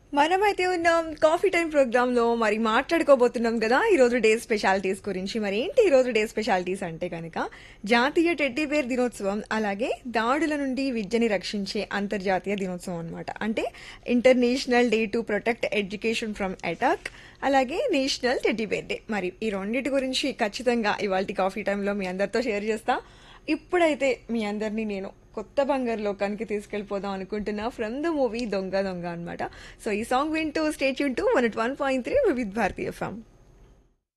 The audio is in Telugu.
మనమైతే ఉన్నాం కాఫీ టైం ప్రోగ్రామ్ లో మరి మాట్లాడుకోబోతున్నాం కదా ఈ రోజు డే స్పెషాలిటీస్ గురించి. మరి ఏంటి ఈ రోజు డే స్పెషాలిటీస్ అంటే కనుక జాతీయ టెడ్డీ బేర్ దినోత్సవం, అలాగే దాడుల నుండి విద్యని రక్షించే అంతర్జాతీయ దినోత్సవం అన్నమాట. అంటే international day to protect education from attack, అలాగే నేషనల్ టెడ్డీ బేర్ డే. మరి ఈ రెండింటి గురించి ఖచ్చితంగా ఇవాళ కాఫీ టైంలో మీ అందరితో షేర్ చేస్తా. ఇప్పుడైతే మీ అందరినీ నేను కొత్త బంగారు లోకానికి తీసుకెళ్ళిపోదాం అనుకుంటున్నా ఫ్రమ్ ద మూవీ దొంగ దొంగ అనమాట. సో ఈ సాంగ్ వింటూ stay tune to 101.3 Vividh Bharatiya FM.